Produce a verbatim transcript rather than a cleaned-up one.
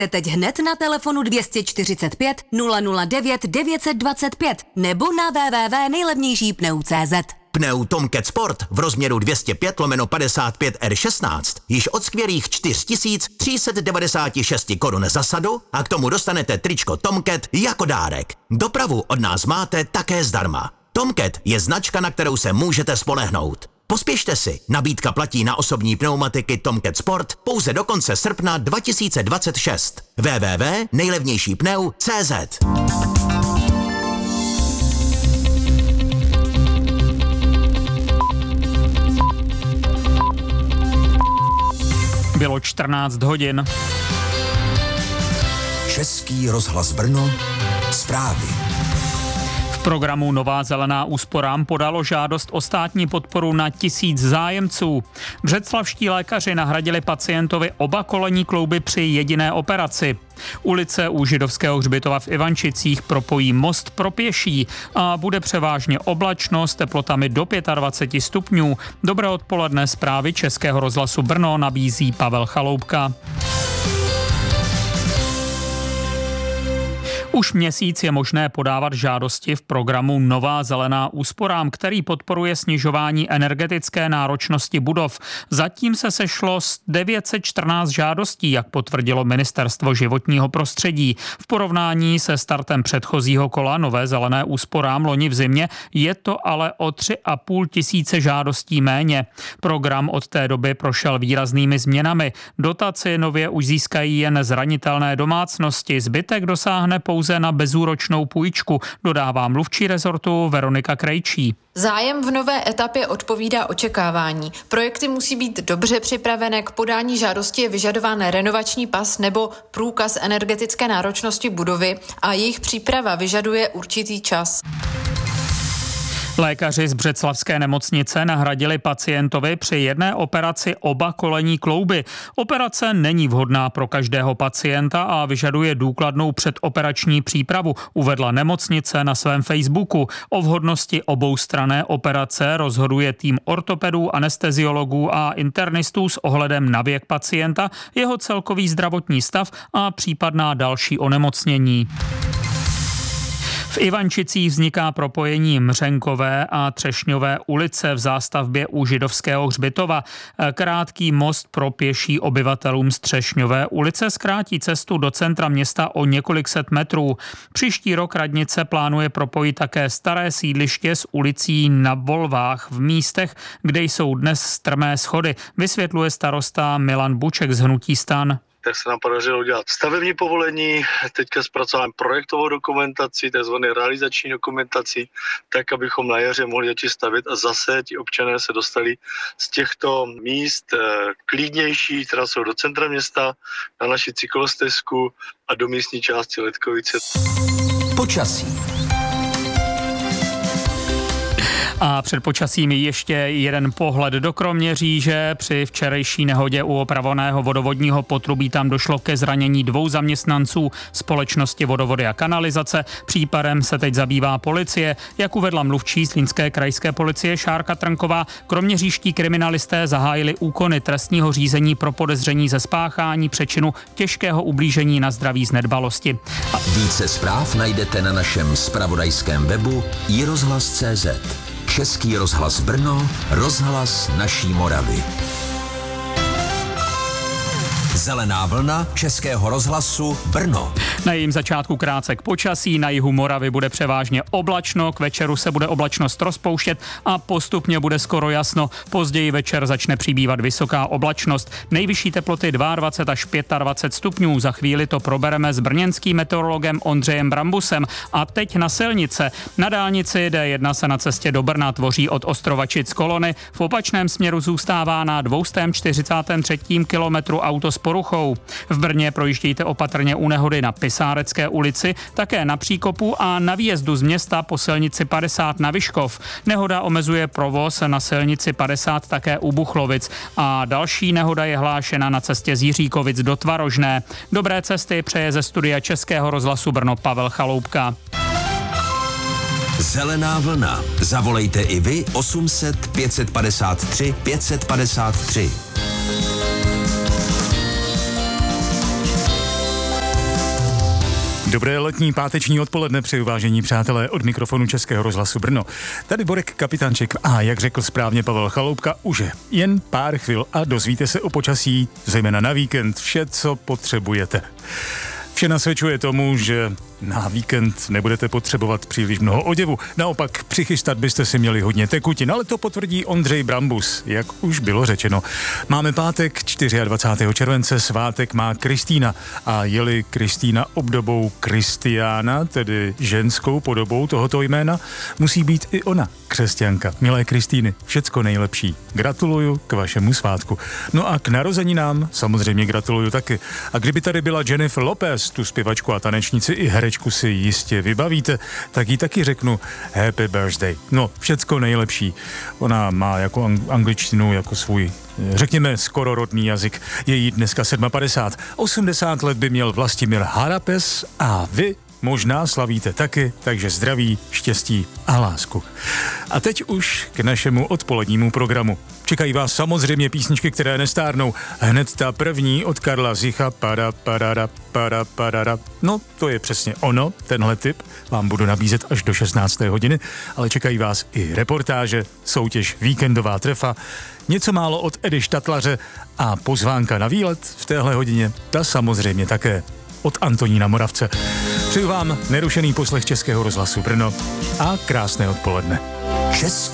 Teď hned na telefonu dvě stě čtyřicet pět nula nula devět devět set dvacet pět nebo na w w w tečka nejlevnější pneu tečka cé zet. Pneu Tomcat Sport v rozměru dvě stě pět lomeno padesát pět R šestnáct již od skvělých čtyři tisíce tři sta devadesát šest korun za sadu a k tomu dostanete tričko Tomcat jako dárek. Dopravu od nás máte také zdarma. Tomcat je značka, na kterou se můžete spolehnout. Pospěšte si, nabídka platí na osobní pneumatiky Tomcat Sport pouze do konce srpna dva tisíce dvacet šest. w w w tečka nejlevnější pneu tečka cé zet. Bylo čtrnáct hodin. Český rozhlas Brno, zprávy. V programu Nová zelená úsporám podalo žádost o státní podporu na tisíc zájemců. Břeclavští lékaři nahradili pacientovi oba kolenní klouby při jediné operaci. Ulice u Židovského hřbitova v Ivančicích propojí most pro pěší a bude převážně oblačno s teplotami do dvacet pět stupňů. Dobré odpoledne, zprávy Českého rozhlasu Brno nabízí Pavel Chaloupka. Už měsíc je možné podávat žádosti v programu Nová zelená úsporám, který podporuje snižování energetické náročnosti budov. Zatím se sešlo devět set čtrnáct žádostí, jak potvrdilo Ministerstvo životního prostředí. V porovnání se startem předchozího kola Nové zelené úsporám loni v zimě je to ale o tři a půl tisíce žádostí méně. Program od té doby prošel výraznými změnami. Dotaci nově už získají jen zranitelné domácnosti. Zbytek dosáhne pouze na bezúročnou půjčku, dodává mluvčí rezortu Veronika Krejčí. Zájem v nové etapě odpovídá očekávání. Projekty musí být dobře připravené, k podání žádosti je vyžadován renovační pas nebo průkaz energetické náročnosti budovy a jejich příprava vyžaduje určitý čas. Lékaři z břeclavské nemocnice nahradili pacientovi při jedné operaci oba kolenní klouby. Operace není vhodná pro každého pacienta a vyžaduje důkladnou předoperační přípravu, uvedla nemocnice na svém Facebooku. O vhodnosti oboustranné operace rozhoduje tým ortopedů, anesteziologů a internistů s ohledem na věk pacienta, jeho celkový zdravotní stav a případná další onemocnění. V Ivančicích vzniká propojení Mřenkové a Třešňové ulice v zástavbě u Židovského hřbitova. Krátký most pro pěší obyvatelům z Třešňové ulice zkrátí cestu do centra města o několik set metrů. Příští rok radnice plánuje propojit také staré sídliště s ulicí Na Volvách v místech, kde jsou dnes strmé schody, vysvětluje starosta Milan Buček z hnutí STAN. Tak se nám podařilo udělat stavební povolení, teďka zpracováváme projektovou dokumentaci, takzvanou realizační dokumentaci, tak, abychom na jaře mohli začít stavět a zase ti občané se dostali z těchto míst klidnější, která jsou do centra města, na naši cyklostezku a do místní části Letkovice. Počasí. A před počasím ještě jeden pohled do Kroměříže. Při včerejší nehodě u opravovaného vodovodního potrubí tam došlo ke zranění dvou zaměstnanců společnosti Vodovody a kanalizace. Případem se teď zabývá policie. Jak uvedla mluvčí Zlínské krajské policie Šárka Trnková, kroměřížští kriminalisté zahájili úkony trestního řízení pro podezření ze spáchání přečinu těžkého ublížení na zdraví z nedbalosti. A... Více zpráv najdete na našem zpravodajském webu i rozhlas tečka cé zet. Český rozhlas Brno, rozhlas naší Moravy. Zelená vlna Českého rozhlasu Brno. Na jejím začátku krátce k počasí. Na jihu Moravy bude převážně oblačno, k večeru se bude oblačnost rozpouštět a postupně bude skoro jasno. Později večer začne přibývat vysoká oblačnost. Nejvyšší teploty dvacet dva až dvacet pět stupňů. Za chvíli to probereme s brněnským meteorologem Ondřejem Brambusem. A teď na silnice. Na dálnici D jedna se na cestě do Brna tvoří od Ostrovačic kolony. V opačném směru zůstává na dvě stě čtyřicátém třetím kilometru auto s poruchou. V Brně projíždějte opatrně u nehody na Pisárecké ulici, také na Příkopu a na výjezdu z města po silnici padesát na Vyškov. Nehoda omezuje provoz na silnici padesát také u Buchlovic a další nehoda je hlášena na cestě z Jiříkovic do Tvarožné. Dobré cesty přeje ze studia Českého rozhlasu Brno Pavel Chaloupka. Zelená vlna. Zavolejte i vy osm set pět set padesát tři pět set padesát tři. Dobré letní páteční odpoledne při vážení přátelé od mikrofonu Českého rozhlasu Brno. Tady Borek Kapitánček a jak řekl správně Pavel Chaloupka, už je jen pár chvil a dozvíte se o počasí, zejména na víkend, vše, co potřebujete. Vše nasvědčuje tomu, že na víkend nebudete potřebovat příliš mnoho oděvu. Naopak přichystat byste si měli hodně tekutin, ale to potvrdí Ondřej Brambus, jak už bylo řečeno. Máme pátek dvacátého čtvrtého července, svátek má Kristýna a je-li Kristýna obdobou Kristiána, tedy ženskou podobou tohoto jména, musí být i ona křesťanka. Milé Kristýny, všecko nejlepší. Gratuluju k vašemu svátku. No a k narozeninám samozřejmě gratuluju taky. A kdyby tady byla Jennifer Lopez, tu zpěvačku a tanečnici i herečku si jistě vybavíte, tak jí taky řeknu happy birthday. No, všecko nejlepší. Ona má jako ang- angličtinu jako svůj, řekněme, skoro rodný jazyk. Je jí dneska padesát sedm. osmdesát let by měl Vlastimil Harapes a vy možná slavíte taky, takže zdraví, štěstí a lásku. A teď už k našemu odpolednímu programu. Čekají vás samozřejmě písničky, které nestárnou. Hned ta první od Karla Zicha, para, parara, para, parara. No, to je přesně ono, tenhle tip vám budu nabízet až do šestnácté hodiny, ale čekají vás i reportáže, soutěž Víkendová trefa, něco málo od Edy Štatlaře a pozvánka na výlet v téhle hodině, ta samozřejmě také od Antonína Moravce. Přeju vám nerušený poslech Českého rozhlasu Brno a krásné odpoledne. Český